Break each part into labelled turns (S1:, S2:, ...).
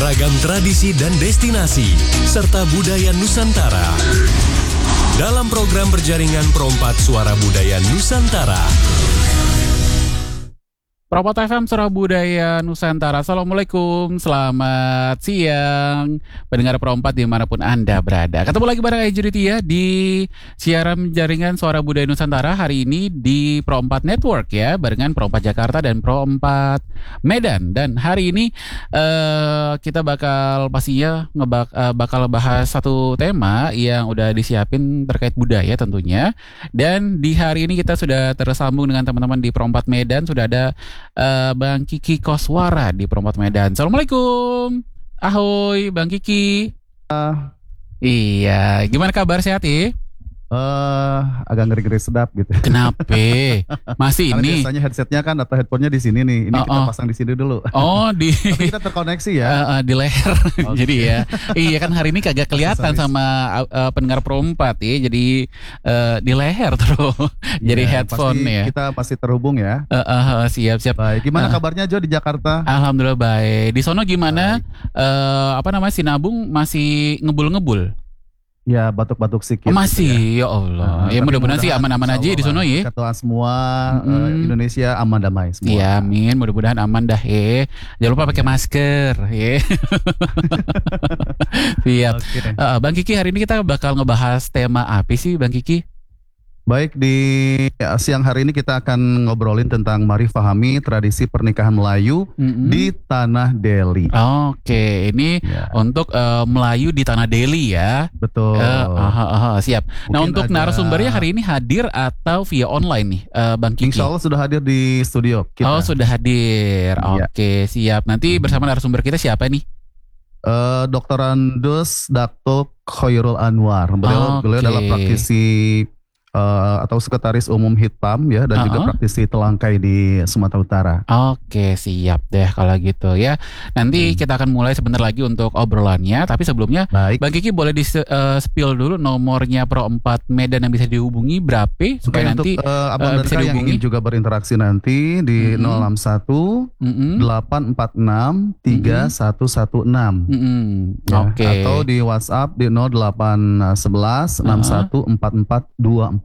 S1: Beragam tradisi dan destinasi, serta budaya Nusantara. Dalam program berjaringan Perompat Suara Budaya Nusantara.
S2: Perompat FM Suara Budaya Nusantara. Assalamualaikum, selamat siang pendengar Perompat dimanapun Anda berada. Ketemu lagi bareng Ejuritia di siaran jaringan Suara Budaya Nusantara hari ini di Perompat Network ya, barengan Perompat Jakarta dan Perompat Medan. Dan hari ini kita bakal pastinya bakal bahas satu tema yang udah disiapin terkait budaya tentunya. Dan di hari ini kita sudah tersambung dengan teman-teman di Perompat Medan. Sudah ada Bang Kiki Koswara di Perompat Medan. Assalamualaikum. Ahoy Bang Kiki. Iya, gimana kabar, sehat ya?
S3: Agak ngeri-ngeri sedap gitu.
S2: Kenapa? Masih
S3: Karena
S2: ini?
S3: biasanya headsetnya kan atau headphone-nya di sini nih. Ini kita pasang di sini dulu.
S2: Oh, di
S3: Tapi kita terkoneksi ya.
S2: di leher.
S3: Okay.
S2: Jadi ya. Iya kan hari ini kagak kelihatan sama pendengar Perompat ya. Jadi di leher terus. Jadi headphone
S3: pasti
S2: ya.
S3: Kita pasti terhubung ya.
S2: Siap-siap.
S3: Baik, gimana kabarnya Jo di Jakarta?
S2: Alhamdulillah baik. Di sono gimana? Sinabung masih ngebul-ngebul?
S3: Ya, batuk-batuk sedikit.
S2: Masih, ya Allah. Ya mudah-mudahan sih aman-aman aja di sono ya.
S3: Ketua semua Indonesia aman damai semua.
S2: Iya, amin. Mudah-mudahan aman dah ya. Jangan lupa pakai masker ya. Siap.
S3: Okay.
S2: Bang Kiki, hari ini kita bakal ngebahas tema apa sih Bang Kiki?
S3: Baik, di siang hari ini kita akan ngobrolin tentang mari fahami tradisi pernikahan Melayu di Tanah Deli.
S2: Oke, ini untuk Melayu di Tanah Deli ya.
S3: Betul.
S2: Siap. Nah,
S3: Mungkin
S2: untuk narasumbernya hari ini hadir atau via online nih, Bang Kiki?
S3: Insya Allah sudah hadir di studio kita.
S2: Oh, sudah hadir. Oke, siap. Nanti bersama narasumber kita siapa nih?
S3: Dr. Andes Dr. Khairul Anwar. Beliau adalah praktisi atau sekretaris umum HITPAM ya, dan juga praktisi telangkai di Sumatera Utara.
S2: Oke, siap deh kalau gitu ya. Nanti kita akan mulai sebentar lagi untuk obrolannya. Tapi sebelumnya, Bang Kiki boleh di-spill dulu nomornya Perompat Medan yang bisa dihubungi berapa supaya nanti
S3: Abang
S2: bisa
S3: yang ingin juga berinteraksi nanti di 061 846 3116.
S2: Oke.
S3: Atau di WhatsApp di 0811 6144 248.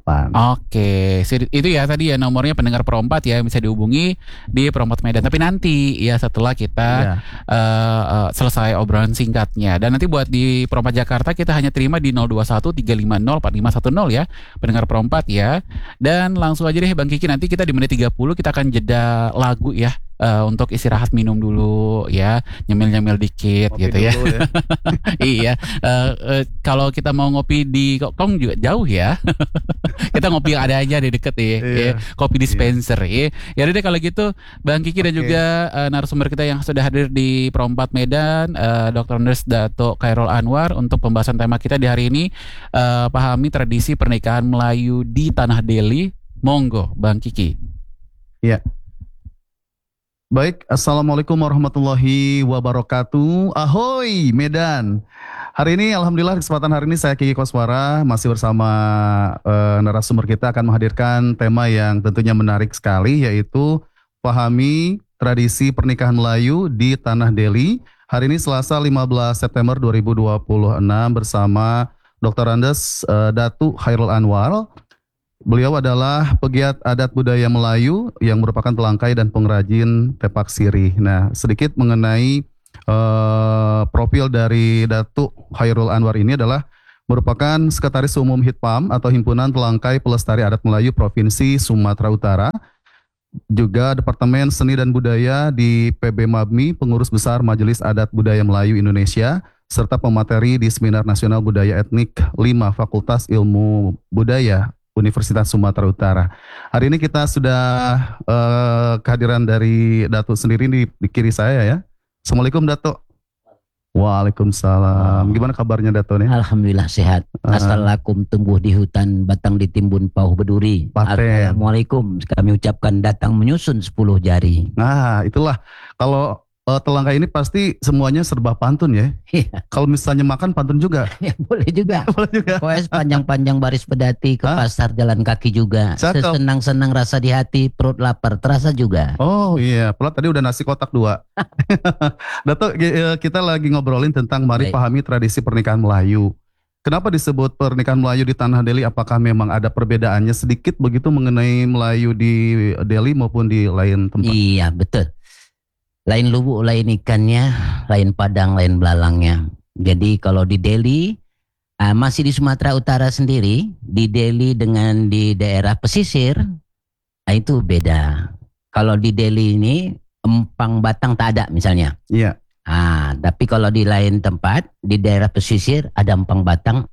S2: Oke, itu ya tadi ya nomornya pendengar Perompat ya, bisa dihubungi di Perompat Medan. Tapi nanti ya setelah kita selesai obrolan singkatnya. Dan nanti buat di Perompat Jakarta kita hanya terima di 021 350 4510 ya, pendengar Perompat ya. Dan langsung aja deh Bang Kiki, nanti kita di menit 30 kita akan jeda lagu ya. Untuk istirahat minum dulu ya, nyemil-nyemil dikit ngopi gitu ya. Iya, kalau kita mau ngopi di Kong juga jauh ya. Kita ngopi yang ada aja di deket ya, kopi dispenser ya. Ya udah deh kalau gitu, Bang Kiki dan juga narasumber kita yang sudah hadir di Perompat Medan, Dr. Andes Dato Khairul Anwar, untuk pembahasan tema kita di hari ini, pahami tradisi pernikahan Melayu di Tanah Deli. Monggo Bang Kiki.
S3: Iya. Baik, Assalamualaikum warahmatullahi wabarakatuh. Ahoy Medan. Hari ini alhamdulillah kesempatan hari ini saya Kiki Koswara masih bersama narasumber kita akan menghadirkan tema yang tentunya menarik sekali, yaitu pahami tradisi pernikahan Melayu di Tanah Deli. Hari ini Selasa 15 September 2026 bersama Dr. Andes Datu Khairul Anwar. Beliau adalah pegiat adat budaya Melayu yang merupakan pelangkai dan pengrajin tepak sirih. Nah, sedikit mengenai profil dari Datuk Khairul Anwar ini adalah merupakan sekretaris umum HITPAM atau Himpunan Pelangkai Pelestari Adat Melayu Provinsi Sumatera Utara. Juga Departemen Seni dan Budaya di PB Mabmi, pengurus besar Majelis Adat Budaya Melayu Indonesia, serta pemateri di Seminar Nasional Budaya Etnik 5 Fakultas Ilmu Budaya Universitas Sumatera Utara. Hari ini kita sudah kehadiran dari Datuk sendiri di kiri saya ya. Assalamualaikum Datuk. Waalaikumsalam. Gimana kabarnya Datuk nih?
S4: Alhamdulillah sehat. Assalamualaikum, tumbuh di hutan, batang ditimbun pauh berduri. Assalamualaikum, kami ucapkan datang menyusun 10 jari.
S3: Nah itulah, kalau Telangka ini pasti semuanya serba pantun ya.
S4: Iya.
S3: Kalau misalnya makan pantun juga.
S4: Ya, boleh juga.
S3: Boleh juga.
S4: Pokoknya sepanjang-panjang baris pedati ke pasar jalan kaki juga.
S3: Cakep.
S4: Sesenang-senang rasa di hati, perut lapar terasa juga.
S3: Oh iya, Plat tadi udah nasi kotak 2. Dato, kita lagi ngobrolin tentang mari
S4: Baik.
S3: pahami tradisi pernikahan Melayu. Kenapa disebut pernikahan Melayu di Tanah Deli? Apakah memang ada perbedaannya sedikit begitu mengenai Melayu di Deli maupun di lain tempat?
S4: Iya, betul. Lain lubuk, lain ikannya, lain padang, lain belalangnya. Jadi kalau di Deli, masih di Sumatera Utara sendiri, di Deli dengan di daerah pesisir, itu beda. Kalau di Deli ini, empang batang tak ada misalnya.
S3: Iya.
S4: Tapi kalau di lain tempat, di daerah pesisir ada empang batang,